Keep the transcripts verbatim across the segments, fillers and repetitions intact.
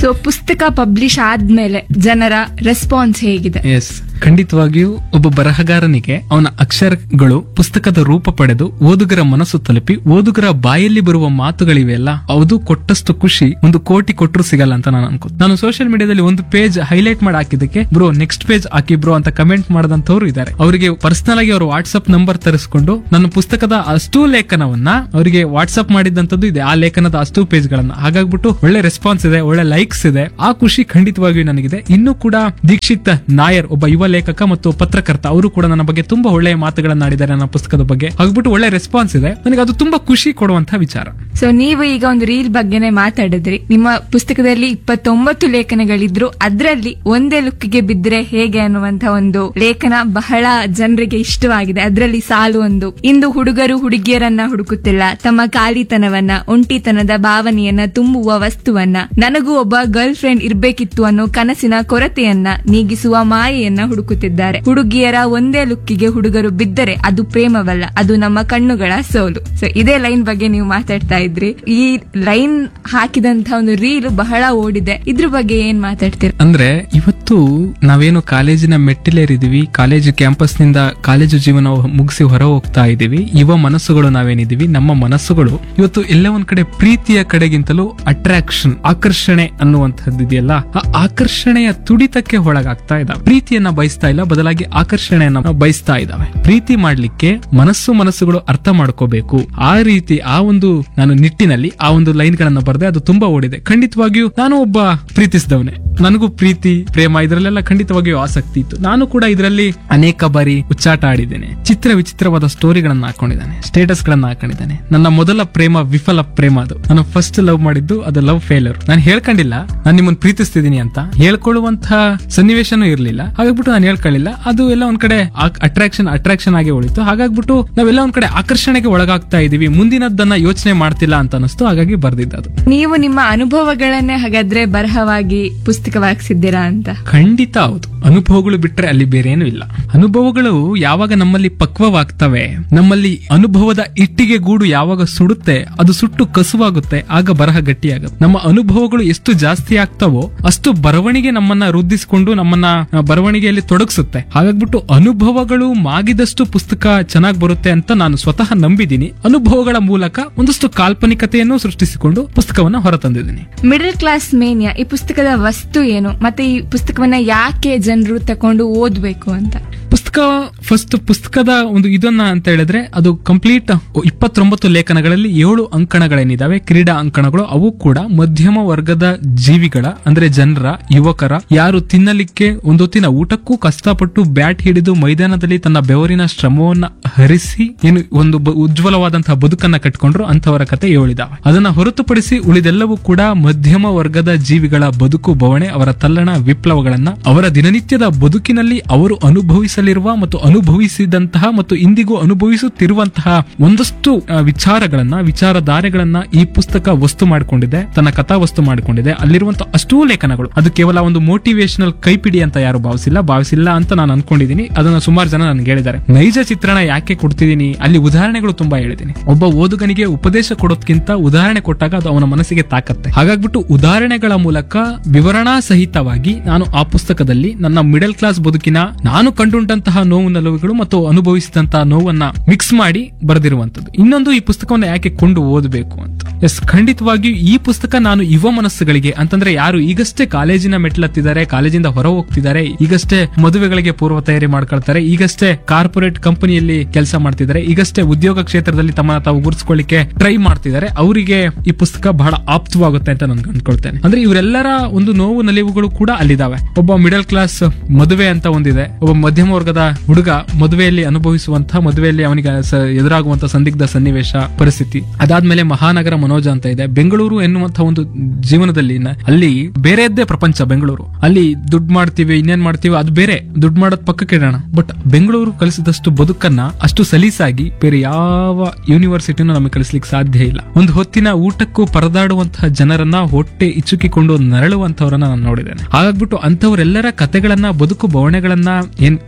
So ಪುಸ್ತಕ publish ಆದ್ಮೇಲೆ ಜನರ ರೆಸ್ಪಾನ್ಸ್ ಹೇಗಿದೆ? ಎಸ್, ಖಂಡಿತವಾಗಿಯೂ ಒಬ್ಬ ಬರಹಗಾರನಿಗೆ ಅವನ ಅಕ್ಷರಗಳು ಪುಸ್ತಕದ ರೂಪ ಪಡೆದು ಓದುಗರ ಮನಸ್ಸು ತಲುಪಿ ಓದುಗರ ಬಾಯಲ್ಲಿ ಬರುವ ಮಾತುಗಳಿವೆಯಲ್ಲ, ಅದು ಕೊಟ್ಟಷ್ಟು ಖುಷಿ ಒಂದು ಕೋಟಿ ಕೊಟ್ಟರು ಸಿಗಲ್ಲ ಅಂತ ನಾನು ಅನ್ಕೋ. ನಾನು ಸೋಷಿಯಲ್ ಮೀಡಿಯಾದಲ್ಲಿ ಒಂದು ಪೇಜ್ ಹೈಲೈಟ್ ಮಾಡಿ ಹಾಕಿದ್ದಕ್ಕೆ ಬ್ರೋ ನೆಕ್ಸ್ಟ್ ಪೇಜ್ ಹಾಕಿ ಬ್ರೋ ಅಂತ ಕಮೆಂಟ್ ಮಾಡದಂತವ್ರು ಇದ್ದಾರೆ. ಅವರಿಗೆ ಪರ್ಸನಲ್ ಆಗಿ ಅವ್ರ ವಾಟ್ಸ್ಆಪ್ ನಂಬರ್ ತರಿಸ್ಕೊಂಡು ನನ್ನ ಪುಸ್ತಕದ ಅಷ್ಟೂ ಲೇಖನವನ್ನ ಅವರಿಗೆ ವಾಟ್ಸ್ಆಪ್ ಮಾಡಿದಂತದ್ದು ಇದೆ, ಆ ಲೇಖನದ ಅಷ್ಟೂ ಪೇಜ್ ಗಳನ್ನ. ಹಾಗಾಗ್ಬಿಟ್ಟು ಒಳ್ಳೆ ರೆಸ್ಪಾನ್ಸ್ ಇದೆ, ಒಳ್ಳೆ ಲೈಕ್ಸ್ ಇದೆ. ಆ ಖುಷಿ ಖಂಡಿತವಾಗಿಯೂ ನನಗಿದೆ. ಇನ್ನು ಕೂಡ ದೀಕ್ಷಿತ್ ನಾಯರ್ ಒಬ್ಬ ಯುವ ಲೇಖಕ ಮತ್ತು ಪತ್ರಕರ್ತ, ಅವರು ಕೂಡ ನನ್ನ ಬಗ್ಗೆ ತುಂಬಾ ಒಳ್ಳೆಯ ಮಾತುಗಳನ್ನ ಆಡಿದ್ದಾರೆ ನನ್ನ ಪುಸ್ತಕದ ಬಗ್ಗೆ. ಹಾಗ್ಬಿಟ್ಟು ಒಳ್ಳೆ ರೆಸ್ಪಾನ್ಸ್ ಇದೆ. ನನಗೆ ಅದು ತುಂಬಾ ಖುಷಿ ಕೊಡುವಂತಹ ವಿಚಾರ. ಸೊ ನೀವು ಈಗ ಒಂದು ರೀಲ್ ಬಗ್ಗೆನೆ ಮಾತಾಡಿದ್ರಿ. ನಿಮ್ಮ ಪುಸ್ತಕದಲ್ಲಿ ಇಪ್ಪತ್ತೊಂಬತ್ತು ಲೇಖನಗಳಿದ್ರು, ಅದರಲ್ಲಿ ಒಂದೇ ಲುಕ್ಕಿಗೆ ಬಿದ್ದರೆ ಹೇಗೆ ಅನ್ನುವಂತ ಒಂದು ಲೇಖನ ಬಹಳ ಜನರಿಗೆ ಇಷ್ಟವಾಗಿದೆ. ಅದರಲ್ಲಿ ಸಾಲು ಒಂದು: ಇಂದು ಹುಡುಗರು ಹುಡುಗಿಯರನ್ನ ಹುಡುಕುತ್ತಿಲ್ಲ, ತಮ್ಮ ಖಾಲಿತನವನ್ನ, ಒಂಟಿತನದ ಭಾವನೆಯನ್ನ ತುಂಬುವ ವಸ್ತುವನ್ನ, ನನಗೂ ಒಬ್ಬ ಗರ್ಲ್ ಫ್ರೆಂಡ್ ಇರ್ಬೇಕಿತ್ತು ಅನ್ನೋ ಕನಸಿನ ಕೊರತೆಯನ್ನ ನೀಗಿಸುವ ಮಾಯೆಯನ್ನ ಹುಡುಕುತ್ತಿದ್ದಾರೆ. ಹುಡುಗಿಯರ ಒಂದೇ ಲುಕ್ಕಿಗೆ ಹುಡುಗರು ಬಿದ್ದರೆ ಅದು ಪ್ರೇಮವಲ್ಲ, ಅದು ನಮ್ಮ ಕಣ್ಣುಗಳ ಸೋಲು. ಸೊ ಇದೇ ಲೈನ್ ಬಗ್ಗೆ ನೀವು ಮಾತಾಡ್ತಾ ಇದ್ರಿ. ಈ ಲೈನ್ ಹಾಕಿದಂತ ಒಂದು ರೀಲ್ ಬಹಳ ಓಡಿದೆ. ಇದ್ರ ಬಗ್ಗೆ ಏನ್ ಮಾತಾಡ್ತೀರಾ? ಅಂದ್ರೆ ಇವತ್ತು ನಾವೇನು ಕಾಲೇಜಿನ ಮೆಟ್ಟಿಲೇರಿದೀವಿ, ಕಾಲೇಜು ಕ್ಯಾಂಪಸ್ ನಿಂದ ಕಾಲೇಜು ಜೀವನ ಮುಗಿಸಿ ಹೊರ ಹೋಗ್ತಾ ಇದೀವಿ. ಯುವ ಮನಸ್ಸುಗಳು ನಾವೇನಿದೀವಿ, ನಮ್ಮ ಮನಸ್ಸುಗಳು ಇವತ್ತು ಎಲ್ಲ ಒಂದ್ ಕಡೆ ಪ್ರೀತಿಯ ಕಡೆಗಿಂತಲೂ ಅಟ್ರಾಕ್ಷನ್, ಆಕರ್ಷಣೆ ಅನ್ನುವಂಥದ್ದು ಇದೆಯಲ್ಲ, ಆ ಆಕರ್ಷಣೆಯ ತುಡಿತಕ್ಕೆ ಒಳಗಾಗ್ತಾ ಇದ್ದಾವೆ. ಪ್ರೀತಿಯನ್ನ ಬಯಸ್ತಾ ಇಲ್ಲ, ಬದಲಾಗಿ ಆಕರ್ಷಣೆಯನ್ನ ಬಯಸ್ತಾ ಇದ್ದಾವೆ. ಪ್ರೀತಿ ಮಾಡ್ಲಿಕ್ಕೆ ಮನಸ್ಸು ಮನಸ್ಸುಗಳು ಅರ್ಥ ಮಾಡ್ಕೋಬೇಕು. ಆ ರೀತಿ ಆ ಒಂದು ನಾನು ನಿಟ್ಟಿನಲ್ಲಿ ಆ ಒಂದು ಲೈನ್ ಗಳನ್ನ ಬರೆದೆ. ಅದು ತುಂಬಾ ಓಡಿದೆ. ಖಂಡಿತವಾಗಿಯೂ ನಾನು ಒಬ್ಬ ಪ್ರೀತಿಸಿದವನೇ. ನನಗೂ ಪ್ರೀತಿ ಪ್ರೇಮ ಇದರಲ್ಲೆಲ್ಲ ಖಂಡಿತವಾಗಿಯೂ ಆಸಕ್ತಿ ಇತ್ತು. ನಾನು ಕೂಡ ಇದರಲ್ಲಿ ಅನೇಕ ಬಾರಿ ಉಚ್ಚಾಟ ಆಡಿದ್ದೇನೆ. ಚಿತ್ರ ವಿಚಿತ್ರವಾದ ಸ್ಟೋರಿಗಳನ್ನ ಹಾಕೊಂಡಿದ್ದಾನೆ, ಸ್ಟೇಟಸ್ ಗಳನ್ನ ಹಾಕೊಂಡಿದ್ದಾನೆ. ನನ್ನ ಮೊದಲ ಪ್ರೇಮ ವಿಫಲ ಪ್ರೇಮ. ಅದು ನಾನು ಫಸ್ಟ್ ಲವ್ ಮಾಡಿದ್ದು, ಅದು ಲವ್ ಫೇಲ್ಯೂರ್. ನಾನು ಹೇಳ್ಕೊಂಡಿಲ್ಲ ನಾನು ನಿಮ್ಮನ್ನು ಪ್ರೀತಿಸ್ತಿದ್ದೀನಿ ಅಂತ, ಹೇಳ್ಕೊಳ್ಳುವಂತಹ ಸನ್ನಿವೇಶನೂ ಇರ್ಲಿಲ್ಲ. ಹಾಗಾಗ್ಬಿಟ್ಟು ನಾನು ಹೇಳ್ಕೊಳ್ಳಿಲ್ಲ. ಅದು ಎಲ್ಲ ಒಂದ್ ಕಡೆ ಅಟ್ರಾಕ್ಷನ್ ಅಟ್ರಾಕ್ಷನ್ ಆಗಿ ಉಳಿತು. ಹಾಗಾಗ್ಬಿಟ್ಟು ನಾವೆಲ್ಲ ಒಂದ್ ಕಡೆ ಆಕರ್ಷಣೆಗೆ ಒಳಗಾಗ್ತಾ ಇದೀವಿ, ಮುಂದಿನದನ್ನ ಯೋಚನೆ ಮಾಡ್ತಿಲ್ಲ ಅಂತ ಅನಿಸ್ತು. ಹಾಗಾಗಿ ಬರ್ದಿದ್ದು. ನೀವು ನಿಮ್ಮ ಅನುಭವಗಳನ್ನೇ ಹಾಗಾದ್ರೆ ಬರಹವಾಗಿ ಪುಸ್ತಕವಾಗಿಸಿದ್ದೀರಾ ಅಂತ? ಖಂಡಿತ ಹೌದು. ಅನುಭವಗಳು ಬಿಟ್ರೆ ಅಲ್ಲಿ ಬೇರೆ ಏನೂ ಇಲ್ಲ. ಅನುಭವಗಳು ಯಾವಾಗ ನಮ್ಮಲ್ಲಿ ಪಕ್ವವಾಗ್ತವೆ, ನಮ್ಮಲ್ಲಿ ಅನುಭವದ ಇಟ್ಟಿಗೆ ಗೂಡು ಯಾವಾಗ ಸುಡುತ್ತೆ, ಅದು ಸುಟ್ಟು ಕಸುವಾಗುತ್ತೆ, ಆಗ ಬರಹ ಗಟ್ಟಿಯಾಗುತ್ತೆ. ನಮ್ಮ ಅನುಭವಗಳು ಎಷ್ಟು ಜಾಸ್ತಿ ಆಗ್ತಾವೋ ಅಷ್ಟು ಬರವಣಿಗೆ ನಮ್ಮನ್ನ ವೃದ್ಧಿಸಿಕೊಂಡು ನಮ್ಮನ್ನ ಬರವಣಿಗೆಯಲ್ಲಿ ತೊಡಗಿಸುತ್ತೆ. ಹಾಗಾಗ್ಬಿಟ್ಟು ಅನುಭವಗಳು ಮಾಗಿದಷ್ಟು ಪುಸ್ತಕ ಚೆನ್ನಾಗಿ ಬರುತ್ತೆ ಅಂತ ನಾನು ಸ್ವತಃ ನಂಬಿದ್ದೀನಿ. ಅನುಭವಗಳ ಮೂಲಕ ಒಂದಷ್ಟು ಕಾಲ್ಪನಿಕತೆಯನ್ನು ಸೃಷ್ಟಿಸಿಕೊಂಡು ಪುಸ್ತಕವನ್ನ ಹೊರತಂದಿದ್ದೀನಿ. ಮಿಡಲ್ ಕ್ಲಾಸ್ ಮೇನಿಯಾ ಈ ಪುಸ್ತಕದ ವಸ್ತು ಏನು, ಮತ್ತೆ ಈ ಪುಸ್ತಕವನ್ನ ಯಾಕೆ ಜನರು ತಕೊಂಡು ಓದ್ಬೇಕು ಅಂತ? ಪುಸ್ತಕ ಫಸ್ಟ್ ಪುಸ್ತಕದ ಒಂದು ಇದನ್ನ ಅಂತ ಹೇಳಿದ್ರೆ, ಅದು ಕಂಪ್ಲೀಟ್ ಇಪ್ಪತ್ತೊಂಬತ್ತು ಲೇಖನಗಳಲ್ಲಿ ಏಳು ಅಂಕಣಗಳೇನಿದಾವೆ, ಕ್ರೀಡಾ ಅಂಕಣಗಳು, ಅವು ಕೂಡ ಮಧ್ಯಮ ವರ್ಗದ ಜೀವಿಗಳ ಅಂದ್ರೆ ಜನರ, ಯುವಕರ, ಯಾರು ತಿನ್ನಲಿಕ್ಕೆ ಒಂದೊತ್ತಿನ ಊಟಕ್ಕೂ ಕಷ್ಟಪಟ್ಟು ಬ್ಯಾಟ್ ಹಿಡಿದು ಮೈದಾನದಲ್ಲಿ ತನ್ನ ಬೆವರಿನ ಶ್ರಮವನ್ನ ಹರಿಸಿ ಏನು ಒಂದು ಉಜ್ವಲವಾದಂತಹ ಬದುಕನ್ನ ಕಟ್ಕೊಂಡ್ರು ಅಂತವರ ಕತೆ ಏಳಿದಾವೆ. ಅದನ್ನ ಹೊರತುಪಡಿಸಿ ಉಳಿದೆಲ್ಲವೂ ಕೂಡ ಮಧ್ಯಮ ವರ್ಗದ ಜೀವಿಗಳ ಬದುಕು ಬವಣೆ, ಅವರ ತಲ್ಲಣ ವಿಪ್ಲವಗಳನ್ನ, ಅವರ ದಿನನಿತ್ಯದ ಬದುಕಿನಲ್ಲಿ ಅವರು ಅನುಭವಿಸಲಿರುವ ಮತ್ತು ಅನುಭವಿಸಿದಂತಹ ಮತ್ತು ಇಂದಿಗೂ ಅನುಭವಿಸುತ್ತಿರುವಂತಹ ಒಂದಷ್ಟು ವಿಚಾರಗಳನ್ನ, ವಿಚಾರಧಾರೆಗಳನ್ನ ಈ ಪುಸ್ತಕ ವಸ್ತು ಮಾಡಿಕೊಂಡಿದೆ, ತನ್ನ ಕಥಾ ವಸ್ತು ಮಾಡಿಕೊಂಡಿದೆ. ಅಲ್ಲಿರುವಂತಹ ಅಷ್ಟೂ ಲೇಖನಗಳು ಅದು ಕೇವಲ ಒಂದು ಮೋಟಿವೇಶನಲ್ ಕೈಪಿಡಿ ಅಂತ ಯಾರು ಭಾವಿಸಿಲ್ಲ ಭಾವಿಸಿಲ್ಲ ಅಂತ ನಾನು ಅನ್ಕೊಂಡಿದ್ದೀನಿ. ಅದನ್ನ ಸುಮಾರು ಜನ ನನ್ಗೆ ಹೇಳಿದ್ದಾರೆ. ನೈಜ ಚಿತ್ರಣ ಯಾಕೆ ಕೊಡ್ತಿದ್ದೀನಿ, ಅಲ್ಲಿ ಉದಾಹರಣೆಗಳು ತುಂಬಾ ಹೇಳಿದ್ದೀನಿ. ಒಬ್ಬ ಓದುಗನಿಗೆ ಉಪದೇಶ ಕೊಡೋದ್ಕಿಂತ ಉದಾಹರಣೆ ಕೊಟ್ಟಾಗ ಅದು ಅವನ ಮನಸ್ಸಿಗೆ ತಾಕತ್ತೆ. ಹಾಗಾಗ್ಬಿಟ್ಟು ಉದಾಹರಣೆಗಳ ಮೂಲಕ ವಿವರಣಾ ಸಹಿತವಾಗಿ ನಾನು ಆ ಪುಸ್ತಕದಲ್ಲಿ ನನ್ನ ಮಿಡಲ್ ಕ್ಲಾಸ್ ಬದುಕಿನ ನಾನು ಕಂಡುಂಟಂತಹ ನೋವು ನಲುವುಗಳು ಮತ್ತು ಅನುಭವಿಸಿದಂತಹ ನೋವನ್ನ ಮಿಕ್ಸ್ ಮಾಡಿ ಬರೆದಿರುವಂತದ್ದು. ಇನ್ನೊಂದು, ಈ ಪುಸ್ತಕವನ್ನು ಯಾಕೆ ಕೊಂಡು ಓದಬೇಕು ಅಂತ. ಎಸ್, ಖಂಡಿತವಾಗಿಯೂ ಈ ಪುಸ್ತಕ ನಾನು ಯುವ ಮನಸ್ಸುಗಳಿಗೆ ಅಂತಂದ್ರೆ ಯಾರು ಈಗಷ್ಟೇ ಕಾಲೇಜಿನ ಮೆಟ್ಲತ್ತಿದ್ದಾರೆ, ಕಾಲೇಜಿಂದ ಹೊರ ಹೋಗ್ತಿದ್ದಾರೆ, ಈಗಷ್ಟೇ ಮದುವೆಗಳಿಗೆ ಪೂರ್ವ ತಯಾರಿ ಮಾಡ್ಕೊಳ್ತಾರೆ, ಈಗಷ್ಟೇ ಕಾರ್ಪೊರೇಟ್ ಕಂಪನಿಯಲ್ಲಿ ಕೆಲಸ ಮಾಡ್ತಿದ್ದಾರೆ, ಈಗಷ್ಟೇ ಉದ್ಯೋಗ ಕ್ಷೇತ್ರದಲ್ಲಿ ತಮ್ಮನ್ನ ತಾವು ಗುರುತಿಸಿಕೊಳ್ಳಿಕ್ಕೆ ಟ್ರೈ ಮಾಡ್ತಿದ್ದಾರೆ, ಅವರಿಗೆ ಈ ಪುಸ್ತಕ ಬಹಳ ಆಪ್ತವಾಗುತ್ತೆ ಅಂತ ನಾನು ಅಂದ್ಕೊಳ್ತೇನೆ. ಅಂದ್ರೆ ಇವರೆಲ್ಲರ ಒಂದು ನೋವು ನಲಿವುಗಳು ಕೂಡ ಅಲ್ಲಿದ್ದಾವೆ. ಒಬ್ಬ ಮಿಡಲ್ ಕ್ಲಾಸ್ ಮದುವೆ ಅಂತ ಒಂದಿದೆ, ಒಬ್ಬ ಮಧ್ಯಮ ವರ್ಗದ ಹುಡುಗ ಮದುವೆಯಲ್ಲಿ ಅನುಭವಿಸುವಂತಹ, ಮದುವೆಯಲ್ಲಿ ಅವನಿಗೆ ಎದುರಾಗುವಂತಹ ಸಂದಿಗ್ಧ ಸನ್ನಿವೇಶ ಪರಿಸ್ಥಿತಿ. ಅದಾದ್ಮೇಲೆ ಮಹಾನಗರ ಮನೋಜ ಅಂತ ಇದೆ. ಬೆಂಗಳೂರು ಎನ್ನುವಂತಹ ಒಂದು ಜೀವನದಲ್ಲಿ ಅಲ್ಲಿ ಬೇರೆಯದ್ದೇ ಪ್ರಪಂಚ. ಬೆಂಗಳೂರು ಅಲ್ಲಿ ದುಡ್ಡು ಮಾಡ್ತೀವಿ, ಇನ್ನೇನ್ ಮಾಡ್ತೀವಿ, ಅದು ಬೇರೆ, ದುಡ್ಡು ಮಾಡೋದ್ ಪಕ್ಕಕ್ಕೆ ಇಡೋಣ. ಬಟ್ ಬೆಂಗಳೂರು ಕಲಿಸಿದಷ್ಟು ಬದುಕನ್ನ ಅಷ್ಟು ಸಲೀಸಾಗಿ ಬೇರೆ ಯಾವ ಯೂನಿವರ್ಸಿಟಿನೂ ನಮಗೆ ಕಲಿಸ್ಲಿಕ್ಕೆ ಸಾಧ್ಯ ಇಲ್ಲ. ಒಂದು ಹೊತ್ತಿನ ಊಟಕ್ಕೂ ಪರದಾಡುವಂತಹ ಜನರನ್ನ ಹೊಟ್ಟೆ ಇಚ್ಚುಕಿಕೊಂಡು ನರಳುವಂತವರನ್ನ ನಾನು ನೋಡಿದ್ದೇನೆ. ಹಾಗಾಗ್ಬಿಟ್ಟು ಅಂತವರೆಲ್ಲರ ಕತೆಗಳನ್ನ, ಬದುಕು ಬವಣೆಗಳನ್ನ ಏನ್ ಹೊಂದಿದೆ ಈ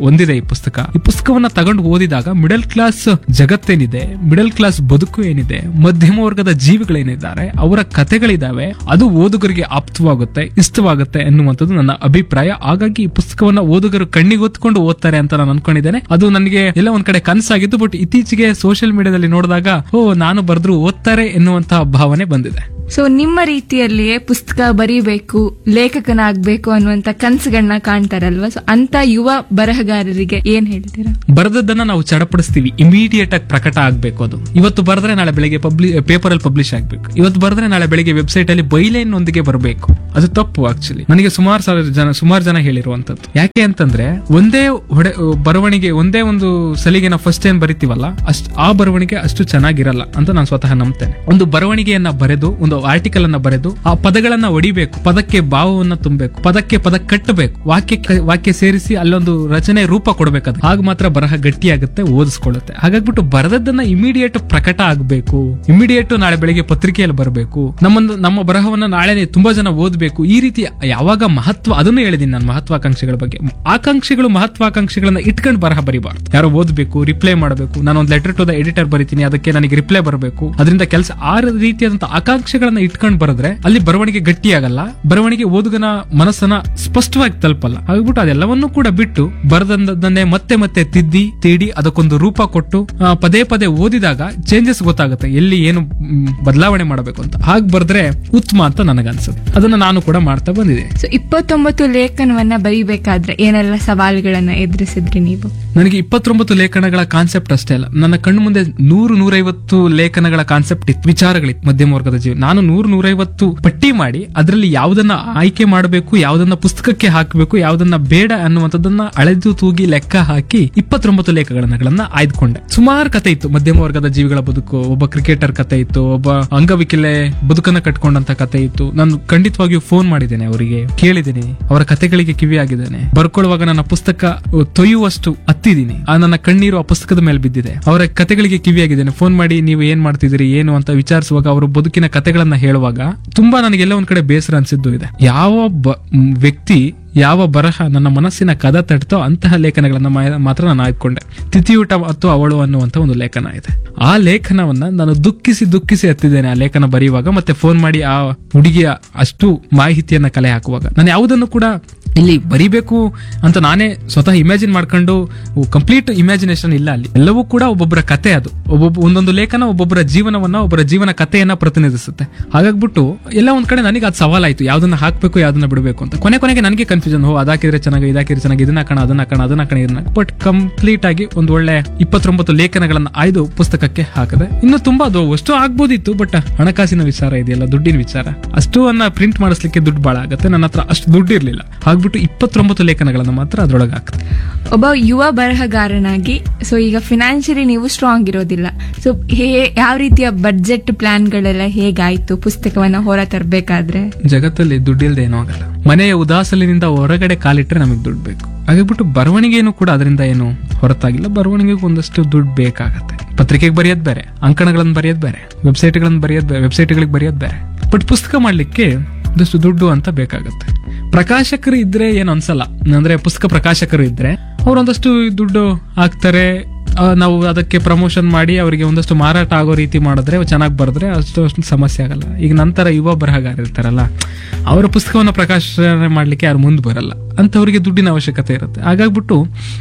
ಪುಸ್ತಕ. ಈ ಪುಸ್ತಕವನ್ನ ತಗೊಂಡು ಓದಿದಾಗ ಮಿಡಲ್ ಕ್ಲಾಸ್ ಜಗತ್ತೇನಿದೆ, ಮಿಡಲ್ ಕ್ಲಾಸ್ ಬದುಕು ಏನಿದೆ, ಮಧ್ಯಮ ವರ್ಗದ ಜೀವಿಗಳೇನಿದ್ದಾರೆ, ಅವರ ಕಥೆಗಳಿದಾವೆ, ಅದು ಓದುಗರಿಗೆ ಆಪ್ತವಾಗುತ್ತೆ, ಇಷ್ಟವಾಗುತ್ತೆ ಎನ್ನುವಂಥದ್ದು ನನ್ನ ಅಭಿಪ್ರಾಯ. ಹಾಗಾಗಿ ಈ ಪುಸ್ತಕವನ್ನ ಓದುಗರು ಕಣ್ಣಿಗೊತ್ಕೊಂಡು ಓದ್ತಾರೆ ಅಂತ ನಾನು ಅನ್ಕೊಂಡಿದ್ದೇನೆ. ಅದು ನನಗೆ ಎಲ್ಲ ಒಂದ್ ಕಡೆ ಕನಸಾಗಿತ್ತು, ಬಟ್ ಇತ್ತೀಚೆಗೆ ಸೋಷಿಯಲ್ ಮೀಡಿಯಾದಲ್ಲಿ ನೋಡಿದಾಗ ಓ ನಾನು ಬರೆದ್ರು ಓದ್ತಾರೆ ಎನ್ನುವಂತಹ ಭಾವನೆ ಬಂದಿದೆ. ಸೊ ನಿಮ್ಮ ರೀತಿಯಲ್ಲಿಯೇ ಪುಸ್ತಕ ಬರೀಬೇಕು, ಲೇಖಕನಾಗಬೇಕು ಅನ್ನುವಂತ ಕನಸುಗಳನ್ನ ಕಾಣ್ತಾರಲ್ವಾ, ಸೊ ಅಂತ ಯುವ ಬರಹಗಾರರಿಗೆ ಏನ್ ಹೇಳ್ತೀರಾ? ಬರೆದದ್ದನ್ನ ನಾವು ಚಡಪಡಿಸ್ತೀವಿ, ಇಮಿಡಿಯೇಟ್ ಆಗಿ ಪ್ರಕಟ ಆಗ್ಬೇಕು. ಅದು ಇವತ್ತು ಬರೆದ್ರೆ ನಾಳೆ ಬೆಳಿಗ್ಗೆ ಪಬ್ಲಿ ಪೇಪರ್ ಅಲ್ಲಿ ಪಬ್ಲಿಷ್ ಆಗ್ಬೇಕು, ಇವತ್ತು ಬರೆದ್ರೆ ನಾಳೆ ಬೆಳಿಗ್ಗೆ ವೆಬ್ಸೈಟ್ ಅಲ್ಲಿ ಬೈಲೈನ್ ಒಂದಿಗೆ ಬರಬೇಕು. ಅದು ತಪ್ಪು. ಆಕ್ಚುಲಿ ನನಗೆ ಸುಮಾರು ಸಾವಿರ ಜನ ಸುಮಾರು ಜನ ಹೇಳಿರುವಂತದ್ದು. ಯಾಕೆ ಅಂತಂದ್ರೆ ಒಂದೇ ಹೊಡೆ ಬರವಣಿಗೆ, ಒಂದೇ ಒಂದು ಸಲಿಗೆ ನಾವು ಫಸ್ಟ್ ಏನ್ ಬರಿತೀವಲ್ಲ ಅಷ್ಟು ಆ ಬರವಣಿಗೆ ಅಷ್ಟು ಚೆನ್ನಾಗಿರಲ್ಲ ಅಂತ ನಾನು ಸ್ವತಃ ನಂಬ್ತೇನೆ. ಒಂದು ಬರವಣಿಗೆಯನ್ನ ಬರೆದು, ಒಂದು ಆರ್ಟಿಕಲ್ ಅನ್ನ ಬರೆದು ಆ ಪದಗಳನ್ನ ಒಡಿಬೇಕು, ಪದಕ್ಕೆ ಭಾವವನ್ನ ತುಂಬಬೇಕು, ಪದಕ್ಕೆ ಪದ ಕಟ್ಟಬೇಕು, ವಾಕ್ಯ ವಾಕ್ಯ ಸೇರಿಸಿ ಅಲ್ಲೊಂದು ರಚನೆ ರೂಪ ಕೊಡಬೇಕದು. ಆಗ ಮಾತ್ರ ಬರಹ ಗಟ್ಟಿಯಾಗುತ್ತೆ, ಓದಿಸ್ಕೊಳ್ಳುತ್ತೆ. ಹಾಗಾಗ್ಬಿಟ್ಟು ಬರೆದದ್ದನ್ನ ಇಮಿಡಿಯೇಟ್ ಪ್ರಕಟ ಆಗ್ಬೇಕು, ಇಮಿಡಿಯೇಟ್ ನಾಳೆ ಬೆಳಿಗ್ಗೆ ಪತ್ರಿಕೆಯಲ್ಲಿ ಬರಬೇಕು, ನಮ್ಮ ನಮ್ಮ ಬರಹವನ್ನ ನಾಳೆ ತುಂಬಾ ಜನ ಓದಬೇಕು. ಈ ರೀತಿ ಯಾವಾಗ ಮಹತ್ವ, ಅದನ್ನು ಹೇಳಿದೀನಿ ನಾನು ಮಹತ್ವಾಕಾಂಕ್ಷೆಗಳ ಬಗ್ಗೆ. ಆಕಾಂಕ್ಷೆಗಳು ಮಹತ್ವಾಕಾಂಕ್ಷೆಗಳನ್ನ ಇಟ್ಕೊಂಡು ಬರಹ ಬರಿಬಾರ್ದು. ಯಾರೋ ಓದಬೇಕು, ರಿಪ್ಲೈ ಮಾಡಬೇಕು, ನಾನು ಒಂದು ಲೆಟರ್ ಟು ದ ಎಡಿಟರ್ ಬರೀತೀನಿ, ಅದಕ್ಕೆ ನನಗೆ ರಿಪ್ಲೈ ಬರಬೇಕು, ಅದರಿಂದ ಕೆಲಸ, ಆ ರೀತಿಯಾದಂತಹ ಆಕಾಂಕ್ಷೆಗಳನ್ನ ಇಟ್ಕೊಂಡು ಬರೆದ್ರೆ ಅಲ್ಲಿ ಬರವಣಿಗೆ ಗಟ್ಟಿಯಾಗಲ್ಲ, ಬರವಣಿಗೆ ಓದುಗನ ಮನಸ್ಸನ್ನ ಸ್ಪಷ್ಟವಾಗಿ ತಲುಪಲ್ಲ. ಹಾಗ್ಬಿಟ್ಟು ಅದೆಲ್ಲವನ್ನೂ ಕೂಡ ಬಿಟ್ಟು ಬರೆದನ್ನೇ ಮತ್ತೆ ಮತ್ತೆ ತಿದ್ದಿ ತೀಡಿ ಅದಕ್ಕೊಂದು ರೂಪ ಕೊಟ್ಟು ಪದೇ ಪದೇ ಓದಿದಾಗ ಚೇಂಜಸ್ ಗೊತ್ತಾಗುತ್ತೆ, ಎಲ್ಲಿ ಏನು ಬದಲಾವಣೆ ಮಾಡಬೇಕು ಅಂತ. ಹಾಗೆ ಬರೆದ್ರೆ ಉತ್ತಮ ಅಂತ ನನಗನ್ಸುತ್ತೆ. ಅದನ್ನ ನಾನು ಕೂಡ ಮಾಡ್ತಾ ಬಂದಿದೆ. ಸೊ ಇಪ್ಪತ್ತೊಂಬತ್ತು ಲೇಖನವನ್ನ ಬರೀಬೇಕಾದ್ರೆ ಏನೆಲ್ಲ ಸವಾಲುಗಳನ್ನ ಎದುರಿಸಿದ್ರಿ ನೀವು? ನನಗೆ ಇಪ್ಪತ್ತೊಂಬತ್ತು ಲೇಖನಗಳ ಕಾನ್ಸೆಪ್ಟ್ ಅಷ್ಟೇ ಅಲ್ಲ, ನನ್ನ ಕಣ್ಣು ಮುಂದೆ ನೂರು ನೂರೈವತ್ತು ಲೇಖನಗಳ ಕಾನ್ಸೆಪ್ಟ್ ಇತ್ತು, ವಿಚಾರಗಳಿತ್ತು. ಮಧ್ಯಮ ವರ್ಗದ ಜೀವ ನಾನು ನೂರು ನೂರೈವತ್ತು ಪಟ್ಟಿ ಮಾಡಿ ಅದರಲ್ಲಿ ಯಾವುದನ್ನ ಆಯ್ಕೆ ಮಾಡಬೇಕು, ಯಾವುದನ್ನ ಪುಸ್ತಕಕ್ಕೆ ಹಾಕಬೇಕು, ಯಾವುದನ್ನ ಬೇಡ ಅನ್ನುವಂಥದ್ದನ್ನ ಅಳೆದು ತೂಗಿ ಲೆಕ್ಕ ಹಾಕಿ ಇಪ್ಪತ್ತೊಂಬತ್ತು ಲೇಖನಗಳನ್ನ ಆಯ್ದುಕೊಂಡೆ. ಸುಮಾರು ಕತೆ ಇತ್ತು, ಮಧ್ಯಮ ವರ್ಗದ ಜೀವಿಗಳ ಬದುಕು, ಒಬ್ಬ ಕ್ರಿಕೆಟರ್ ಕತೆ ಇತ್ತು, ಒಬ್ಬ ಅಂಗವಿಕಲೆ ಬದುಕನ್ನ ಕಟ್ಕೊಂಡಂತ ಕತೆ ಇತ್ತು. ನಾನು ಖಂಡಿತವಾಗಿಯೂ ಫೋನ್ ಮಾಡಿದ್ದೇನೆ, ಅವರಿಗೆ ಕೇಳಿದ್ದೀನಿ, ಅವರ ಕತೆಗಳಿಗೆ ಕಿವಿ ಆಗಿದ್ದೇನೆ. ಬರ್ಕೊಳ್ಳುವಾಗ ನನ್ನ ಪುಸ್ತಕ ತೊಯ್ಯುವಷ್ಟು ಹತ್ತಿದ್ದೀನಿ, ಆ ನನ್ನ ಕಣ್ಣೀರು ಆ ಪುಸ್ತಕದ ಮೇಲೆ ಬಿದ್ದಿದೆ. ಅವರ ಕತೆಗಳಿಗೆ ಕಿವಿಯಾಗಿದ್ದೇನೆ. ಫೋನ್ ಮಾಡಿ ನೀವು ಏನ್ ಮಾಡ್ತಿದ್ದೀರಿ ಏನು ಅಂತ ವಿಚಾರಿಸುವಾಗ, ಅವರು ಬದುಕಿನ ಕತೆಗಳನ್ನ ಹೇಳುವಾಗ ತುಂಬಾ ನನಗೆಲ್ಲ ಒಂದ್ ಕಡೆ ಬೇಸರ ಅನ್ಸಿದ್ದು ಇದೆ. ಯಾವ ವ್ಯಕ್ತಿ, ಯಾವ ಬರಹ ನನ್ನ ಮನಸ್ಸಿನ ಕದ ತಟ್ತೋ ಅಂತಹ ಲೇಖನಗಳನ್ನ ಮಾತ್ರ ನಾನು ಆಯ್ಕೊಂಡೆ. ತಿಥಿಯೂಟ ಮತ್ತು ಅವಳು ಅನ್ನುವಂತ ಒಂದು ಲೇಖನ ಇದೆ. ಆ ಲೇಖನವನ್ನ ನಾನು ದುಃಖಿಸಿ ದುಃಖಿಸಿ ಹತ್ತಿದ್ದೇನೆ ಆ ಲೇಖನ ಬರೆಯುವಾಗ, ಮತ್ತೆ ಫೋನ್ ಮಾಡಿ ಆ ಹುಡುಗಿಯ ಅಷ್ಟು ಮಾಹಿತಿಯನ್ನ ಕಲೆ ಹಾಕುವಾಗ. ನಾನು ಯಾವುದನ್ನು ಕೂಡ ಇಲ್ಲಿ ಬರಿಬೇಕು ಅಂತ ನಾನೇ ಸ್ವತಃ ಇಮ್ಯಾಜಿನ್ ಮಾಡ್ಕೊಂಡು, ಕಂಪ್ಲೀಟ್ ಇಮ್ಯಾಜಿನೇಷನ್ ಇಲ್ಲ ಅಲ್ಲಿ. ಎಲ್ಲವೂ ಕೂಡ ಒಬ್ಬೊಬ್ಬರ ಕತೆ. ಅದು ಒಬ್ಬೊಬ್ಬ ಒಂದೊಂದು ಲೇಖನ ಒಬ್ಬೊಬ್ಬರ ಜೀವನವನ್ನ, ಒಬ್ಬರ ಜೀವನ ಕಥೆಯನ್ನ ಪ್ರತಿನಿಧಿಸುತ್ತೆ. ಹಾಗಾಗ್ಬಿಟ್ಟು ಎಲ್ಲ ಒಂದ್ ಕಡೆ ನನಗೆ ಅದು ಸವಾಲಾಯ್ತು, ಯಾವ್ದನ್ನ ಹಾಕ್ಬೇಕು ಯಾವ್ದನ್ನ ಬಿಡಬೇಕು ಅಂತ. ಕೊನೆ ಕೊನೆಗೆ ನನಗೆ ಕನ್ಫ್ಯೂಷನ್, ಹೋ ಅದಾಕಿದ್ರೆ ಚೆನ್ನಾಗಿ, ಇದಾಕಿದ್ರೆ ಚೆನ್ನಾಗಿ, ಇದನ್ನ ಕಣ ಅದನ್ನ ಕಣ ಅದನ್ನ ಕಣ ಇದನ್ನ. ಬಟ್ ಕಂಪ್ಲೀಟ್ ಆಗಿ ಒಂದು ಒಳ್ಳೆ ಇಪ್ಪತ್ತೊಂಬತ್ತು ಲೇಖನಗಳನ್ನ ಆಯ್ದು ಪುಸ್ತಕಕ್ಕೆ ಹಾಕಿದೆ. ಇನ್ನು ತುಂಬಾ ಅದು ಅಷ್ಟು ಆಗ್ಬೋದಿತ್ತು, ಬಟ್ ಹಣಕಾಸಿನ ವಿಚಾರ ಇದೆಯಲ್ಲ, ದುಡ್ಡಿನ ವಿಚಾರ, ಅಷ್ಟು ಅನ್ನ ಪ್ರಿಂಟ್ ಮಾಡಿಸ್ಲಿಕ್ಕೆ ದುಡ್ಡು ಬಹಳ ಆಗುತ್ತೆ. ನನ್ನ ಹತ್ರ ಅಷ್ಟು ದುಡ್ಡು ಇರ್ಲಿಲ್ಲ. ಹಾಗ್ಬಿಟ್ಟು ಇಪ್ಪತ್ತೊಂಬತ್ತು ಲೇಖನಗಳನ್ನ ಮಾತ್ರ ಅದ್ರೊಳಗೆ ಹಾಕ್ತದೆ. ಒಬ್ಬ ಯುವ ಬರಹಗಾರನಾಗಿ, ಸೊ ಈಗ ಫಿನಾನ್ಷಿಯಲಿ ನೀವು ಸ್ಟ್ರಾಂಗ್ ಇರೋದಿಲ್ಲ, ಸೊ ಯಾವ ರೀತಿಯ ಬಡ್ಜೆಟ್ ಪ್ಲಾನ್ ಗಳೆಲ್ಲ ಹೇಗಾಯ್ತು ಪುಸ್ತಕವನ್ನ ಹೊರ ತರಬೇಕಾದ್ರೆ? ಜಗತ್ತಲ್ಲಿ ದುಡ್ಡಿಲ್ದೆ ಏನೋ ಆಗಲ್ಲ. ಮನೆಯ ಉದಾಸಲಿನಿಂದ ಹೊರಗಡೆ ಕಾಲಿಟ್ರೆ ನಮಗೆ ದುಡ್ಡು ಬೇಕು. ಹಾಗಾಗ್ಬಿಟ್ಟು ಬರವಣಿಗೆನೂ ಕೂಡ ಅದರಿಂದ ಏನು ಹೊರತಾಗಿಲ್ಲ. ಬರವಣಿಗೆಗೆ ಒಂದಷ್ಟು ದುಡ್ಡು ಬೇಕಾಗತ್ತೆ. ಪತ್ರಿಕೆಗೆ ಬರೆಯೋದ್ ಬೇರೆ, ಅಂಕಣಗಳನ್ನ ಬರೆಯೋದ್ ಬೇರೆ, ವೆಬ್ಸೈಟ್ಗಳನ್ನ ಬರೆಯೋದ್ ಬೇರೆ, ವೆಬ್ಸೈಟ್ಗಳಿಗೆ ಬರೆಯೋದ್ ಬೇರೆ. ಬಟ್ ಪುಸ್ತಕ ಮಾಡ್ಲಿಕ್ಕೆ ಒಂದಷ್ಟು ದುಡ್ಡು ಅಂತ ಬೇಕಾಗತ್ತೆ. ಪ್ರಕಾಶಕರು ಇದ್ರೆ ಏನು ಅನ್ಸಲ್ಲ, ಅಂದ್ರೆ ಪುಸ್ತಕ ಪ್ರಕಾಶಕರು ಇದ್ರೆ ಅವ್ರೊಂದಷ್ಟು ದುಡ್ಡು ಹಾಕ್ತಾರೆ. ನಾವು ಅದಕ್ಕೆ ಪ್ರಮೋಷನ್ ಮಾಡಿ ಅವರಿಗೆ ಒಂದಷ್ಟು ಮಾರಾಟ ಆಗೋ ರೀತಿ ಮಾಡಿದ್ರೆ, ಚೆನ್ನಾಗಿ ಬರೆದ್ರೆ ಅಷ್ಟು ಅಷ್ಟು ಸಮಸ್ಯೆ ಆಗಲ್ಲ. ಈಗ ನಂತರ ಯುವ ಬರಹಗಾರ ಇರ್ತಾರಲ್ಲ, ಅವರ ಪುಸ್ತಕವನ್ನು ಪ್ರಕಾಶನ ಮಾಡ್ಲಿಕ್ಕೆ ಯಾರು ಮುಂದೆ ಬರಲ್ಲ, ಅಂತವರಿಗೆ ದುಡ್ಡಿನ ಅವಶ್ಯಕತೆ ಇರುತ್ತೆ. ಹಾಗಾಗ್ಬಿಟ್ಟು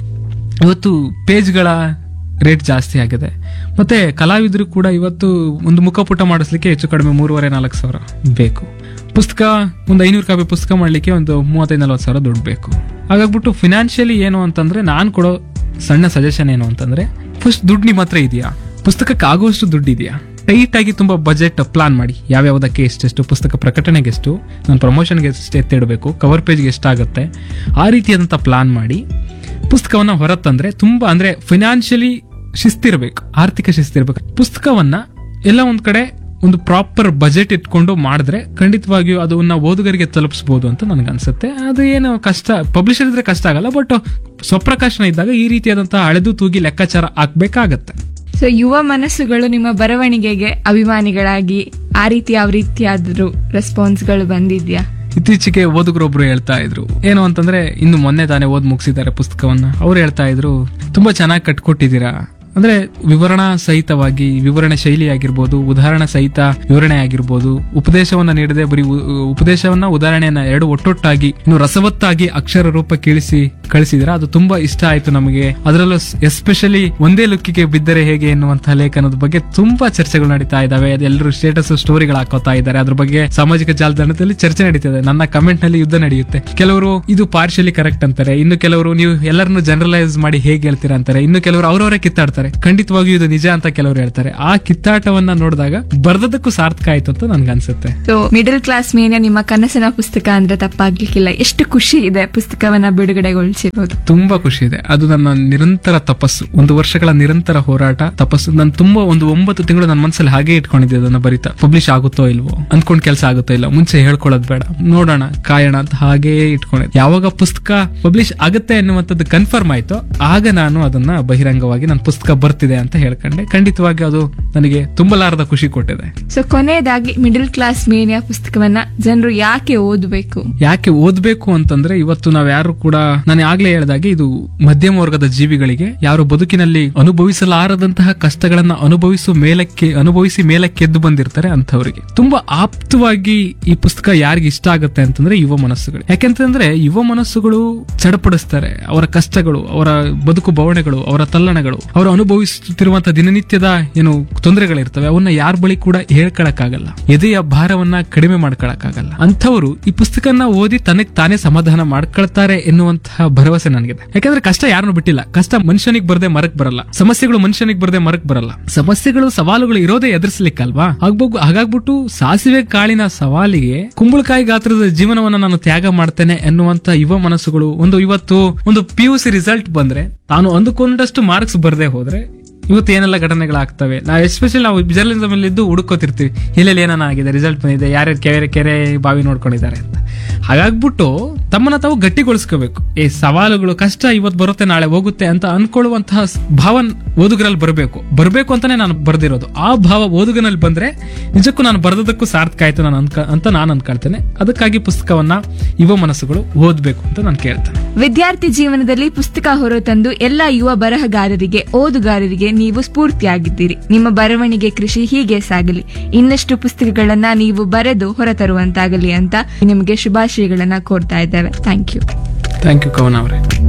ಇವತ್ತು ಪೇಜ್ಗಳ ರೇಟ್ ಜಾಸ್ತಿ ಆಗಿದೆ. ಮತ್ತೆ ಕಲಾವಿದರು ಕೂಡ ಇವತ್ತು ಒಂದು ಮುಖಪುಟ ಮಾಡಿಸ್ಲಿಕ್ಕೆ ಹೆಚ್ಚು ಕಡಿಮೆ ಮೂರುವರೆ ನಾಲ್ಕು ಸಾವಿರ ಬೇಕು. ಪುಸ್ತಕ ಒಂದು ಐನೂರು ಕಾಪಿ ಪುಸ್ತಕ ಮಾಡ್ಲಿಕ್ಕೆ ಒಂದು ಮೂವತ್ತೈದು ನಲ್ವತ್ತು ಸಾವಿರ ದುಡ್ಡು ಬೇಕು. ಹಾಗಾಗ್ಬಿಟ್ಟು ಫಿನಾನ್ಷಿಯಲಿ ಏನು ಅಂತಂದ್ರೆ ನಾನು ಕೊಡೋ ಸಣ್ಣ ಸಜೆಷನ್ ಏನು ಅಂತಂದ್ರೆ, ಫಸ್ಟ್ ದುಡ್ಡು ನಿಮ್ಮ ಹತ್ರ ಇದೆಯಾ, ಪುಸ್ತಕಕ್ಕೆ ಆಗುವಷ್ಟು ದುಡ್ಡು ಇದೆಯಾ, ಟೈಟ್ ಆಗಿ ತುಂಬಾ ಬಜೆಟ್ ಪ್ಲಾನ್ ಮಾಡಿ, ಯಾವ್ಯಾವುದಕ್ಕೆ ಎಷ್ಟೆಷ್ಟು, ಪುಸ್ತಕ ಪ್ರಕಟಣೆಗೆ ಎಷ್ಟು, ನಾನು ಪ್ರಮೋಷನ್ಗೆ ಎಷ್ಟು ಎತ್ತಿಡಬೇಕು, ಕವರ್ ಪೇಜ್ಗೆ ಎಷ್ಟಾಗುತ್ತೆ, ಆ ರೀತಿಯಾದಂಥ ಪ್ಲಾನ್ ಮಾಡಿ ಪುಸ್ತಕವನ್ನ ಹೊರತಂದ್ರೆ ತುಂಬಾ, ಅಂದ್ರೆ ಫಿನಾನ್ಷಿಯಲಿ ಶಿಸ್ತಿರ್ಬೇಕು, ಆರ್ಥಿಕ ಶಿಸ್ತಿರ್ಬೇಕು. ಪುಸ್ತಕವನ್ನ ಎಲ್ಲ ಒಂದ್ ಕಡೆ ಒಂದು ಪ್ರಾಪರ್ ಬಜೆಟ್ ಇಟ್ಕೊಂಡು ಮಾಡಿದ್ರೆ ಖಂಡಿತವಾಗಿಯೂ ಅದನ್ನ ಓದುಗರಿಗೆ ತಲುಪಿಸಬಹುದು ಅಂತ ನನಗನ್ಸುತ್ತೆ. ಅದು ಏನು ಕಷ್ಟ, ಪಬ್ಲಿಷರ್ ಇದ್ರೆ ಕಷ್ಟ ಆಗಲ್ಲ, ಬಟ್ ಸ್ವಪ್ರಕಾಶನ ಇದ್ದಾಗ ಈ ರೀತಿಯಾದಂತಹ ಅಳೆದು ತೂಗಿ ಲೆಕ್ಕಾಚಾರ ಹಾಕ್ಬೇಕಾಗತ್ತೆ. ಸೊ ಯುವ ಮನಸ್ಸುಗಳು ನಿಮ್ಮ ಬರವಣಿಗೆಗೆ ಅಭಿಮಾನಿಗಳಾಗಿ ಆ ರೀತಿ ಯಾವ ರೀತಿಯಾದ್ರೂ ರೆಸ್ಪಾನ್ಸ್ಗಳು ಬಂದಿದ್ಯಾ? ಇತ್ತೀಚೆಗೆ ಓದುಗರೊಬ್ರು ಹೇಳ್ತಾ ಇದ್ರು ಏನು ಅಂತಂದ್ರೆ ಇನ್ನು ಮೊನ್ನೆ ತಾನೇ ಓದ್ ಮುಗಿಸಿದ್ದಾರೆ ಪುಸ್ತಕವನ್ನ. ಅವ್ರು ಹೇಳ್ತಾ ಇದ್ರು ತುಂಬಾ ಚೆನ್ನಾಗಿ ಕಟ್ಕೊಟ್ಟಿದ್ದೀರಾ, ಅಂದ್ರೆ ವಿವರಣಾ ಸಹಿತವಾಗಿ ವಿವರಣೆ ಶೈಲಿ ಆಗಿರ್ಬೋದು, ಉದಾಹರಣೆ ಸಹಿತ ವಿವರಣೆ ಆಗಿರ್ಬೋದು, ಉಪದೇಶವನ್ನ ನೀಡದೆ ಬರೀ ಉ- ಉಪದೇಶವನ್ನ ಉದಾಹರಣೆಯನ್ನ ಎರಡು ಒಟ್ಟೊಟ್ಟಾಗಿ ಇನ್ನು ರಸವತ್ತಾಗಿ ಅಕ್ಷರ ರೂಪ ಕೀಳಿಸಿ ಕಳಿಸಿದಿರ. ಅದು ತುಂಬಾ ಇಷ್ಟ ಆಯ್ತು ನಮಗೆ. ಅದರಲ್ಲೂ ಎಸ್ಪೆಷಲಿ ಒಂದೇ ಲುಕ್ಕಿಗೆ ಬಿದ್ದರೆ ಹೇಗೆ ಎನ್ನುವಂತಹ ಲೇಖನದ ಬಗ್ಗೆ ತುಂಬಾ ಚರ್ಚೆಗಳು ನಡೀತಾ ಇದಾವೆ. ಎಲ್ಲರೂ ಸ್ಟೇಟಸ್ ಸ್ಟೋರಿಗಳು ಹಾಕೋತಾ ಇದ್ದಾರೆ. ಅದ್ರ ಬಗ್ಗೆ ಸಾಮಾಜಿಕ ಜಾಲತಾಣದಲ್ಲಿ ಚರ್ಚೆ ನಡೀತಿದೆ. ನನ್ನ ಕಮೆಂಟ್ ನಲ್ಲಿ ಯುದ್ಧ ನಡೆಯುತ್ತೆ. ಕೆಲವರು ಇದು ಪಾರ್ಶಿಯಲಿ ಕರೆಕ್ಟ್ ಅಂತಾರೆ, ಇನ್ನು ಕೆಲವರು ನೀವು ಎಲ್ಲರನ್ನು ಜನರಲೈಸ್ ಮಾಡಿ ಹೇಗೆ ಹೇಳ್ತೀರಾ ಅಂತಾರೆ, ಇನ್ನು ಕೆಲವರು ಅವರವರೇ ಕಿತ್ತಾಡ್ತಾರೆ. ಖಂಡಿತವಾಗಿಯೂ ಇದು ನಿಜ ಅಂತ ಕೆಲವರು ಹೇಳ್ತಾರೆ. ಆ ಕಿತ್ತಾಟವನ್ನ ನೋಡಿದಾಗ ಬರ್ದದಕ್ಕೂ ಸಾರ್ಥಕ ಆಯ್ತು ಅಂತ ನನ್ಗೆ ಅನ್ಸುತ್ತೆ. ಸೊ ಮಿಡಲ್ ಕ್ಲಾಸ್ ಮೇನಿಯಾ ನಿಮ್ಮ ಕನಸಿನ ಪುಸ್ತಕ ಅಂದ್ರೆ ತಪ್ಪಾಗ್ಲಿಕ್ಕಿಲ್ಲ. ಎಷ್ಟು ಖುಷಿ ಇದೆ ಪುಸ್ತಕವನ್ನ ಬಿಡುಗಡೆಗೊಳಿಸಿರೋದು. ತುಂಬಾ ಖುಷಿ ಇದೆ. ಅದು ನನ್ನ ನಿರಂತರ ತಪಸ್ಸು, ಒಂದು ವರ್ಷಗಳ ನಿರಂತರ ಹೋರಾಟ ತಪಸ್ಸು. ನಾನು ತುಂಬಾ ಒಂದು ಒಂಬತ್ತು ತಿಂಗಳು ನನ್ನ ಮನಸ್ಸಲ್ಲಿ ಹಾಗೆ ಇಟ್ಕೊಂಡಿದ್ದೆ ಅದನ್ನ ಬರೀತಾ. ಪಬ್ಲಿಷ್ ಆಗುತ್ತೋ ಇಲ್ವೋ ಅನ್ಕೊಂಡ್ ಕೆಲಸ ಆಗುತ್ತೋ ಇಲ್ಲ, ಮುಂಚೆ ಹೇಳ್ಕೊಳ್ಳೋದು ಬೇಡ, ನೋಡೋಣ ಕಾಯೋಣ ಅಂತ ಹಾಗೇ ಇಟ್ಕೊಂಡಿದ್ದೆ. ಯಾವಾಗ ಪುಸ್ತಕ ಪಬ್ಲಿಷ್ ಆಗುತ್ತೆ ಅನ್ನುವಂಥದ್ದು ಕನ್ಫರ್ಮ್ ಆಯ್ತು, ಆಗ ನಾನು ಅದನ್ನ ಬಹಿರಂಗವಾಗಿ ನನ್ನ ಪುಸ್ತಕ ಬರ್ತಿದೆ ಅಂತ ಹೇಳ್ಕೊಂಡೆ. ಖಂಡಿತವಾಗಿ ಅದು ನನಗೆ ತುಂಬಲಾರದ ಖುಷಿ ಕೊಟ್ಟಿದೆ. ಸೊ ಕೊನೆಯದಾಗಿ ಮಿಡಲ್ ಕ್ಲಾಸ್ ಮೇನಿಯಾ ಪುಸ್ತಕವನ್ನ ಜನರು ಯಾಕೆ ಓದಬೇಕು? ಯಾಕೆ ಓದ್ಬೇಕು ಅಂತಂದ್ರೆ ಇವತ್ತು ನಾವ್ ಯಾರು ಕೂಡ, ನಾನು ಆಗ್ಲೇ ಹೇಳಿದಾಗೆ ಇದು ಮಧ್ಯಮ ವರ್ಗದ ಜೀವಿಗಳಿಗೆ, ಯಾರು ಬದುಕಿನಲ್ಲಿ ಅನುಭವಿಸಲಾರದಂತಹ ಕಷ್ಟಗಳನ್ನ ಅನುಭವಿಸುವ ಮೇಲಕ್ಕೆ ಅನುಭವಿಸಿ ಮೇಲಕ್ಕೆ ಎದ್ದು ಬಂದಿರ್ತಾರೆ ಅಂತವರಿಗೆ ತುಂಬಾ ಆಪ್ತವಾಗಿ ಈ ಪುಸ್ತಕ ಯಾರಿಗೆ ಇಷ್ಟ ಆಗುತ್ತೆ ಅಂತಂದ್ರೆ ಯುವ ಮನಸ್ಸುಗಳು. ಯಾಕೆಂತಂದ್ರೆ ಯುವ ಮನಸ್ಸುಗಳು ಚಡಪಡಿಸ್ತಾರೆ. ಅವರ ಕಷ್ಟಗಳು, ಅವರ ಬದುಕು ಬವಣೆಗಳು, ಅವರ ತಲ್ಲಣಗಳು, ಅವರು ಅನುಭವಿಸುತ್ತಿರುವಂತಹ ದಿನನಿತ್ಯದ ಏನು ತೊಂದರೆಗಳಿರ್ತವೆ ಅವನ್ನ ಯಾರ ಬಳಿ ಕೂಡ ಹೇಳ್ಕೊಳಕ್ಕಾಗಲ್ಲ. ಎದೆಯ ಭಾರವನ್ನ ಕಡಿಮೆ ಮಾಡ್ಕೊಳಕ್ಕಾಗಲ್ಲ. ಅಂಥವರು ಈ ಪುಸ್ತಕನ ಓದಿ ತನಗ್ ತಾನೇ ಸಮಾಧಾನ ಮಾಡ್ಕೊಳ್ತಾರೆ ಎನ್ನುವಂತಹ ಭರವಸೆ ನನಗಿದೆ. ಯಾಕಂದ್ರೆ ಕಷ್ಟ ಯಾರನ್ನು ಬಿಟ್ಟಿಲ್ಲ. ಕಷ್ಟ ಮನುಷ್ಯನಿಗೆ ಬರದೆ ಮರಕ್ ಬರಲ್ಲ, ಸಮಸ್ಯೆಗಳು ಮನುಷ್ಯನಿಗೆ ಬರದೆ ಮರಕ್ ಬರಲ್ಲ. ಸಮಸ್ಯೆಗಳು ಸವಾಲುಗಳು ಇರೋದೇ ಎದುರಿಸಲಿಕ್ಕಲ್ವಾ. ಆಗ್ಬೋಗು ಹಾಗಾಗ್ಬಿಟ್ಟು ಸಾಸಿವೆ ಕಾಳಿನ ಸವಾಲಿಗೆ ಕುಂಬಳಕಾಯಿ ಗಾತ್ರದ ಜೀವನವನ್ನ ನಾನು ತ್ಯಾಗ ಮಾಡ್ತೇನೆ ಎನ್ನುವಂತ ಯುವ ಮನಸ್ಸುಗಳು ಒಂದು ಇವತ್ತು ಒಂದು ಪಿ ಯು ಸಿ ರಿಸಲ್ಟ್ ಬಂದ್ರೆ ತಾನು ಅಂದುಕೊಂಡಷ್ಟು ಮಾರ್ಕ್ಸ್ ಬರದೆ ಹೋದ್ರೆ ಇವತ್ತು ಏನೆಲ್ಲ ಘಟನೆಗಳಾಗ್ತವೆ. ನಾವು ಎಸ್ಪೆಷಲಿ ನಾವು ಜರ್ನಲಿಸಮ್ ಅಲ್ಲಿ ಇದ್ದು ಹುಡುಕೋತಿರ್ತೀವಿ, ಎಲ್ಲೆಲ್ಲಿ ಏನಾನ ಆಗಿದೆ, ರಿಸಲ್ಟ್ ಬಂದಿದೆ, ಯಾರ್ಯಾರು ಕೆರೆ ಕೆರೆ ಬಾವಿ ನೋಡ್ಕೊಂಡಿದ್ದಾರೆ ಅಂತ. ಹಾಗಾಗ್ಬಿಟ್ಟು ತಮ್ಮನ್ನ ತಾವು ಗಟ್ಟಿಗೊಳಿಸ್ಕೋಬೇಕು. ಈ ಸವಾಲುಗಳು ಕಷ್ಟ ಇವತ್ತು ಬರುತ್ತೆ ನಾಳೆ ಹೋಗುತ್ತೆ ಅಂತ ಅನ್ಕೊಳ್ಳುವಂತಹ ಭಾವ ಓದುಗರಲ್ಲಿ ಬರಬೇಕು ಬರಬೇಕು ಅಂತಾನೆ ನಾನು ಬರ್ದಿರೋದು. ಆ ಭಾವ ಓದುಗನಲ್ಲಿ ಬಂದ್ರೆ ನಿಜಕ್ಕೂ ನಾನು ಬರೆದಕ್ಕೂ ಸಾರ್ಥಕ ಆಯ್ತು ನಾನು ಅನ್ಕ ಅಂತ ನಾನು ಅನ್ಕೊಳ್ತೇನೆ. ಅದಕ್ಕಾಗಿ ಪುಸ್ತಕವನ್ನ ಯುವ ಮನಸ್ಸುಗಳು ಓದ್ಬೇಕು ಅಂತ ನಾನು ಕೇಳ್ತೇನೆ. ವಿದ್ಯಾರ್ಥಿ ಜೀವನದಲ್ಲಿ ಪುಸ್ತಕ ಹೊರತಂದು ಎಲ್ಲ ಯುವ ಬರಹಗಾರರಿಗೆ, ಓದುಗಾರರಿಗೆ ನೀವು ಸ್ಫೂರ್ತಿಯಾಗಿದ್ದೀರಿ. ನಿಮ್ಮ ಬರವಣಿಗೆ ಕೃಷಿ ಹೀಗೆ ಸಾಗಲಿ, ಇನ್ನಷ್ಟು ಪುಸ್ತಕಗಳನ್ನ ನೀವು ಬರೆದು ಹೊರತರುವಂತಾಗಲಿ ಅಂತ ನಿಮಗೆ ಶುಭಾಶಯಗಳನ್ನ ಕೋರ್ತಾ ಇದ್ದೇವೆ. Thank you. ಥ್ಯಾಂಕ್ ಯು ಕವನ ಅವರೇ.